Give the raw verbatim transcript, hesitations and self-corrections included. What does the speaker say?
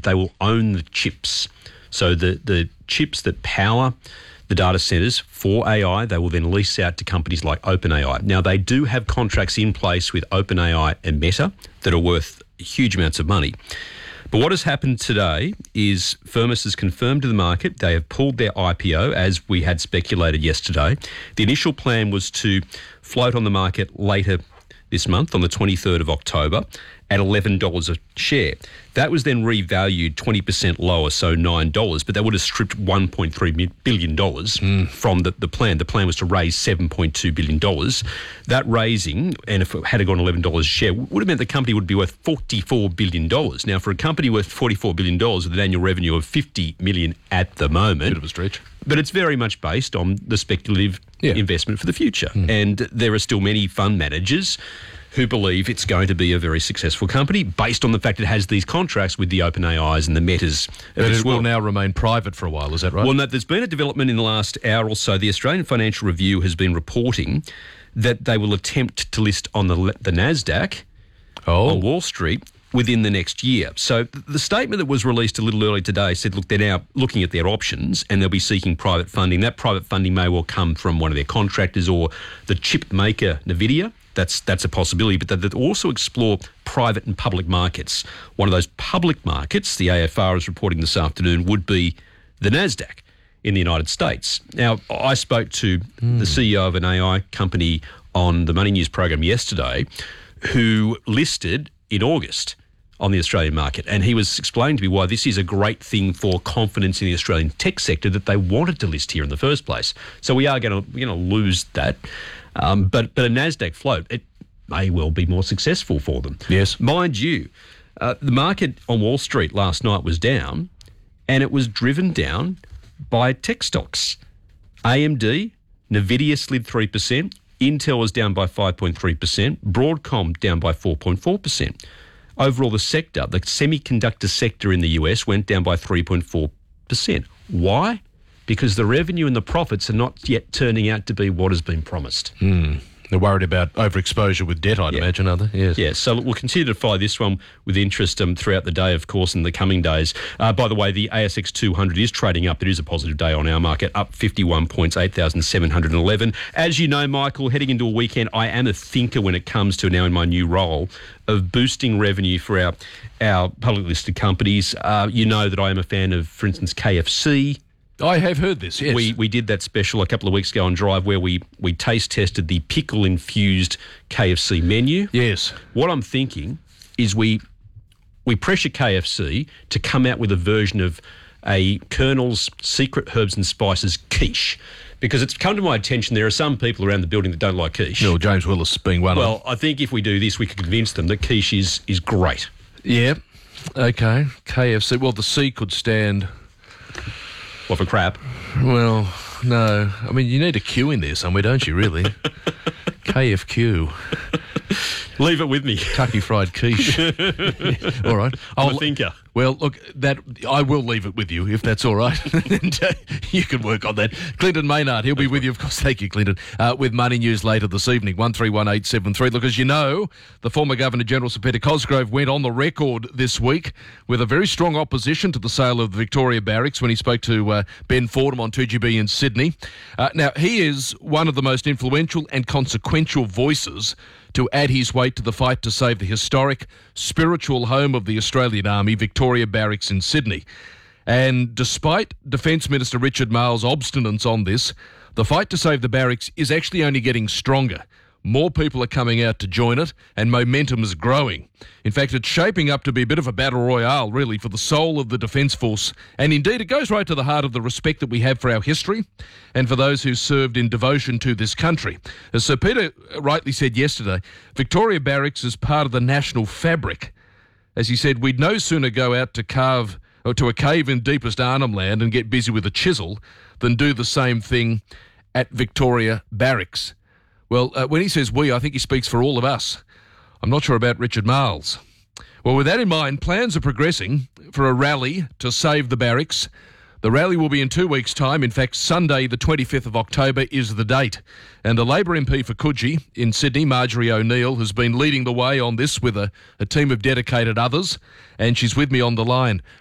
that they will own the chips. So the, the chips that power the data centres for A I, they will then lease out to companies like OpenAI. Now, they do have contracts in place with OpenAI and Meta that are worth huge amounts of money. But what has happened today is Firmus has confirmed to the market they have pulled their I P O, as we had speculated yesterday. The initial plan was to float on the market later this month, on the twenty-third of October, at eleven dollars a share. That was then revalued twenty percent lower, so nine dollars, but that would have stripped one point three billion dollars mm. from the, the plan. The plan was to raise seven point two billion dollars. That raising, and if it had gone eleven dollars a share, would have meant the company would be worth forty-four billion dollars. Now, for a company worth forty-four billion dollars with an annual revenue of fifty million dollars at the moment... Bit of a stretch. But it's very much based on the speculative yeah. investment for the future. Mm. And there are still many fund managers who believe it's going to be a very successful company based on the fact it has these contracts with the OpenAIs and the Metas. But it will now remain private for a while, is that right? Well, no, there's been a development in the last hour or so. The Australian Financial Review has been reporting that they will attempt to list on the, the NASDAQ oh. on Wall Street within the next year. So the statement that was released a little early today said, look, they're now looking at their options and they'll be seeking private funding. That private funding may well come from one of their contractors or the chip maker, NVIDIA. That's that's a possibility, but they'll also explore private and public markets. One of those public markets, the A F R is reporting this afternoon, would be the NASDAQ in the United States. Now, I spoke to mm. the C E O of an A I company on the Money News program yesterday who listed in August on the Australian market, and he was explaining to me why this is a great thing for confidence in the Australian tech sector that they wanted to list here in the first place. So we are going to you know lose that. Um, but, but a NASDAQ float, it may well be more successful for them. Yes. Mind you, uh, the market on Wall Street last night was down, and it was driven down by tech stocks. A M D, NVIDIA slid three percent, Intel was down by five point three percent, Broadcom down by four point four percent. Overall, the sector, the semiconductor sector in the U S went down by three point four percent. Why? Because the revenue and the profits are not yet turning out to be what has been promised. Mm. They're worried about overexposure with debt, I'd yeah. imagine, are they? Yes. Yeah, so we'll continue to follow this one with interest um, throughout the day, of course, in the coming days. Uh, by the way, the A S X two hundred is trading up. It is a positive day on our market, up fifty-one points, eight thousand seven hundred eleven. As you know, Michael, heading into a weekend, I am a thinker when it comes to, now in my new role, of boosting revenue for our, our public listed companies. Uh, you know that I am a fan of, for instance, K F C. I have heard this, yes. We we did that special a couple of weeks ago on Drive where we, we taste tested the pickle-infused K F C menu. Yes. What I'm thinking is we we pressure K F C to come out with a version of a Colonel's Secret Herbs and Spices quiche, because it's come to my attention there are some people around the building that don't like quiche. No, James Willis being one well, of them. Well, I think if we do this, we could convince them that quiche is, is great. Yeah. Okay. K F C. Well, the C could stand... What, for crap? Well, no. I mean, you need a Q in there somewhere, don't you, really? K F Q. Leave it with me. Kentucky Fried Quiche. All right. I'm I'll, a thinker. Well, look, that I will leave it with you, if that's all right. and, uh, you can work on that. Clinton Maynard, he'll be with you, of course. Thank you, Clinton. Uh, with Money News later this evening, one three one eight seven three. Look, as you know, the former Governor-General Sir Peter Cosgrove went on the record this week with a very strong opposition to the sale of the Victoria Barracks when he spoke to uh, Ben Fordham on two G B in Sydney. Uh, now, he is one of the most influential and consequential voices to add his weight to the fight to save the historic, spiritual home of the Australian Army, Victoria Barracks in Sydney. And despite Defence Minister Richard Marles' obstinance on this, the fight to save the barracks is actually only getting stronger. More people are coming out to join it, and momentum is growing. In fact, it's shaping up to be a bit of a battle royale, really, for the soul of the Defence Force. And indeed, it goes right to the heart of the respect that we have for our history and for those who served in devotion to this country. As Sir Peter rightly said yesterday, Victoria Barracks is part of the national fabric. As he said, we'd no sooner go out to carve or to a cave in deepest Arnhem Land and get busy with a chisel than do the same thing at Victoria Barracks. Well, uh, when he says we, I think he speaks for all of us. I'm not sure about Richard Marles. Well, with that in mind, plans are progressing for a rally to save the barracks. The rally will be in two weeks' time. In fact, Sunday, the twenty-fifth of October, is the date. And the Labor M P for Coogee in Sydney, Marjorie O'Neill, has been leading the way on this with a, a team of dedicated others. And she's with me on the line.